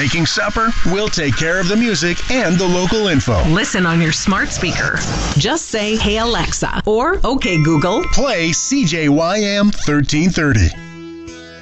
making supper? We'll take care of the music and the local info. Listen on your smart speaker. Just say, "Hey Alexa," or "Okay Google." Play CJYM 1330.